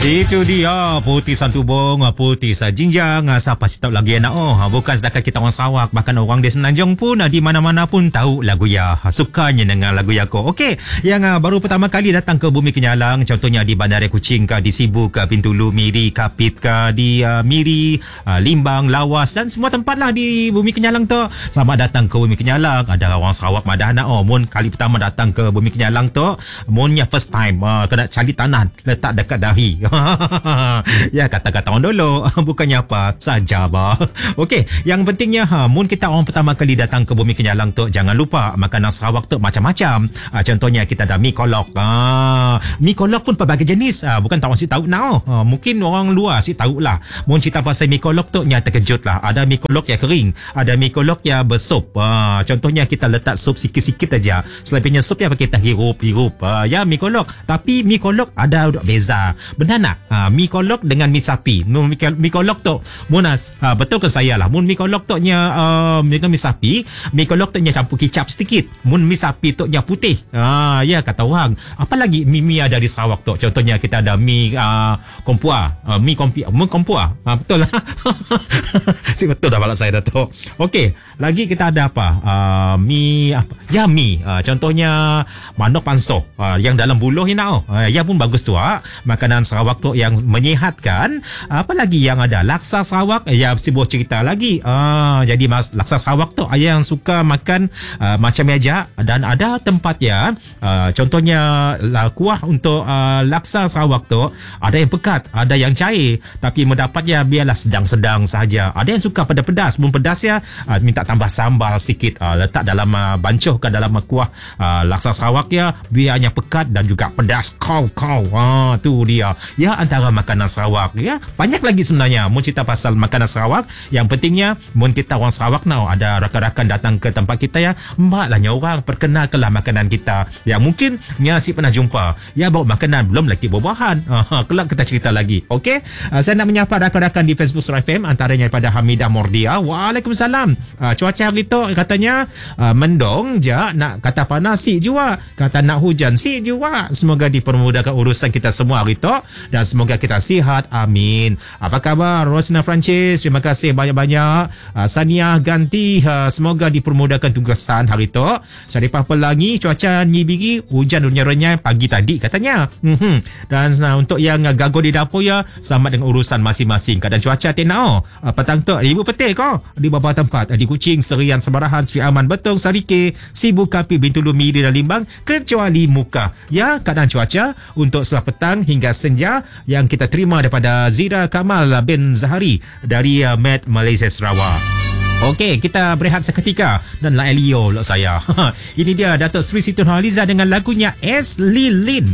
Itu dia Putih Santubong, Putih Sajinjang. Siapa sih tahu lagi anak bukan setakat kita orang Sarawak, bahkan orang di Semenanjung pun di mana-mana pun tahu lagu ya. Sukanya dengan lagu ya ko. Okey, yang baru pertama kali datang ke Bumi Kenyalang, contohnya di Bandar Kuching ke, di Sibu ke, Bintulu, Miri, Kapit ke, di Miri, Limbang, Lawas dan semua tempat lah di Bumi Kenyalang tu. Selamat datang ke Bumi Kenyalang. Ada orang Sarawak madah anak mun kali pertama datang ke Bumi Kenyalang tu, munnya first time kena cari tanah letak dekat dahi. Ya, kata-kata orang dulu bukannya apa saja bah. Okey, yang pentingnya mun kita orang pertama kali datang ke Bumi Kenyalang tu, jangan lupa makanan Sarawak tu macam-macam. Contohnya kita ada mi kolok. Mi kolok pun pelbagai jenis. Bukan tak orang si tahu now. Mungkin orang luar si tahulah. Mun cerita pasal mi kolok tu nya terkejut lah. Ada mi kolok yang kering, ada mi kolok yang bersup. Contohnya kita letak sup sikit-sikit aja. Selebihnya sup yang kita hirup-hirup. Ya, mi kolok. Tapi mi kolok ada beza. Benar nak? Mi kolok dengan mi sapi. Mi kolok tu Munas, betul ke saya lah. Mun mi kolok tu nya dengan mi sapi, mi kolok tu nya campur kicap sedikit. Mun mi sapi tu nya putih. Ya, kata orang. Apa lagi mi ada di Sarawak tu? Contohnya kita ada mi kompua, mi kompua. Betul lah. Si betul dah balak saya dah tu. Okey, lagi kita ada apa? Mi apa? Ya, mi. Contohnya manok panso yang dalam buluh ni nak. Ya pun bagus tu. Makanan Sarawak tu yang menyihatkan. Apa lagi yang ada? Laksa Sarawak. Ya, sebuah cerita lagi. Jadi laksa Sarawak tu yang suka makan macam aja, dan ada tempat ya. Contohnya kuah untuk laksa Sarawak tu ada yang pekat, ada yang cair, tapi mendapatnya biarlah sedang-sedang sahaja. Ada yang suka pedas-pedas. Mun pedas ya, minta tambah sambal sikit, letak dalam bancuhkan dalam kuah laksa Sarawak ya, biarnya pekat dan juga pedas kau. Tu dia ya, antara makanan Sarawak ya. Banyak lagi sebenarnya mun cerita pasal makanan Sarawak. Yang pentingnya mun kita orang Sarawak now, ada rakan-rakan datang ke tempat kita ya, mbaklah orang perkenalkanlah makanan kita yang mungkin si pernah jumpa ya, bawa makanan belum lagi buah-buahan. Kelak kita cerita lagi. Okey, saya nak menyapa rakan-rakan di Facebook Suara FM, antaranya daripada Hamidah Mordia. Waalaikumsalam. Cuaca hari tu katanya mendung je, nak kata panas si juga, kata nak hujan si juga. Semoga dipermudahkan urusan kita semua hari tu dan semoga kita sihat. Amin. Apa khabar Rosna Francis? Terima kasih banyak-banyak. Sania Ganti, semoga dipermudahkan tugasan hari tu. Syarifah Pelangi, cuaca Nyibiri hujan renyai pagi tadi katanya. Dan untuk yang gagal di dapur ya, selamat dengan urusan masing-masing. Keadaan cuaca tenau petang tu ibu petik di beberapa tempat di Kuching, Serian, Semarahan, Sri Aman, Betong, Sarike, Sibu, Kapi, Bintulu, Miri dan Limbang, kecuali Muka. Ya, keadaan cuaca untuk setelah petang hingga senja yang kita terima daripada Zira Kamal bin Zahari dari Met Malaysia Sarawak. Okey, kita berehat seketika dan Elio saya. Ini dia Datuk Sri Siti Nurhaliza dengan lagunya S. Lilin.